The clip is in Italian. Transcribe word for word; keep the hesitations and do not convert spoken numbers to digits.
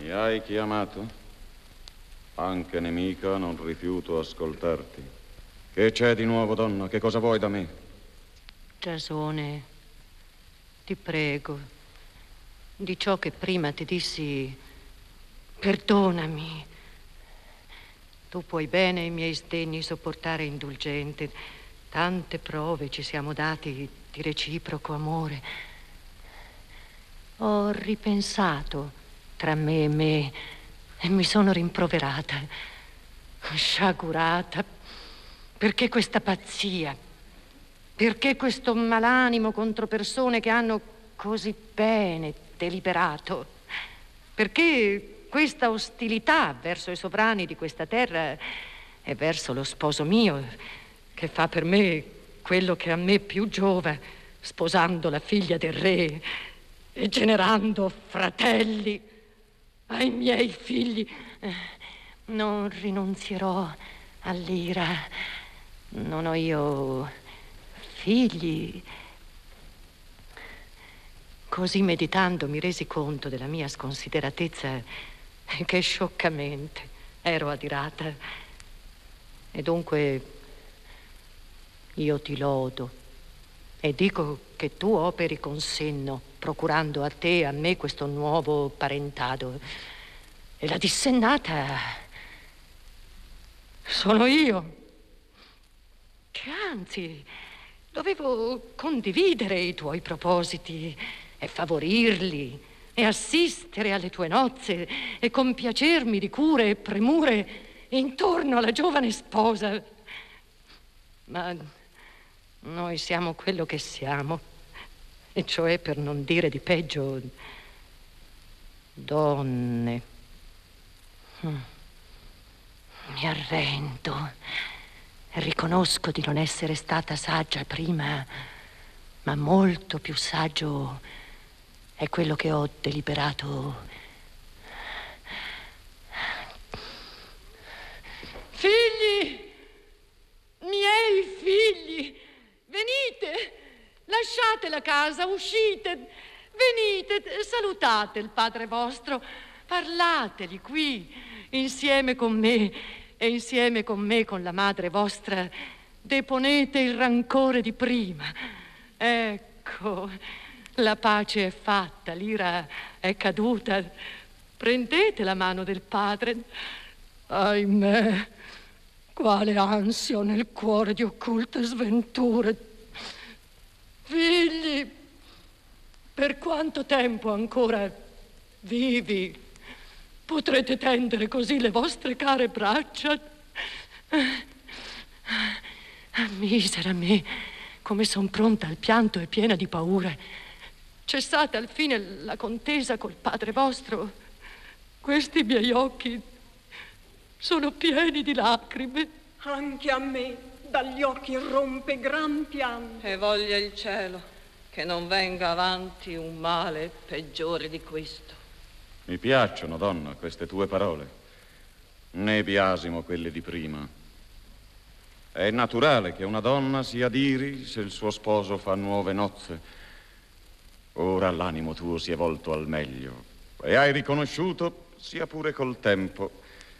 Mi hai chiamato? Anche nemica non rifiuto ascoltarti. Che c'è di nuovo, donna? Che cosa vuoi da me? Giasone, ti prego, di ciò che prima ti dissi, perdonami. Tu puoi bene i miei sdegni sopportare indulgente. Tante prove ci siamo dati di reciproco amore. Ho ripensato tra me e me e mi sono rimproverata, sciagurata. Perché questa pazzia? Perché questo malanimo contro persone che hanno così bene deliberato? Perché questa ostilità verso i sovrani di questa terra e verso lo sposo mio, che fa per me quello che a me più giova, sposando la figlia del re e generando fratelli ai miei figli? Non rinunzierò all'ira. Non ho io figli. Così meditando mi resi conto della mia sconsideratezza, che scioccamente ero adirata. E dunque io ti lodo e dico che tu operi con senno, procurando a te e a me questo nuovo parentado. E la dissennata sono io, che anzi dovevo condividere i tuoi propositi e favorirli e assistere alle tue nozze e compiacermi di cure e premure intorno alla giovane sposa. Ma noi siamo quello che siamo, e cioè, per non dire di peggio, donne. Mi arrendo. Riconosco di non essere stata saggia prima, ma molto più saggio è quello che ho deliberato. Figli! Miei figli! Venite! Lasciate la casa, uscite! Venite, salutate il padre vostro, parlateli qui, insieme con me, e insieme con me, con la madre vostra, deponete il rancore di prima. Ecco, la pace è fatta, l'ira è caduta. Prendete la mano del padre. Ahimè, quale ansia ho nel cuore di occulte sventure. Figli, per quanto tempo ancora vivi potrete tendere così le vostre care braccia? Misera me, come son pronta al pianto e piena di paura. Cessate al fine la contesa col padre vostro. Questi miei occhi sono pieni di lacrime. Anche a me dagli occhi rompe gran pianto. E voglia il cielo che non venga avanti un male peggiore di questo. Mi piacciono, donna, queste tue parole. Né biasimo quelle di prima. È naturale che una donna si adiri se il suo sposo fa nuove nozze. Ora l'animo tuo si è volto al meglio e hai riconosciuto, sia pure col tempo,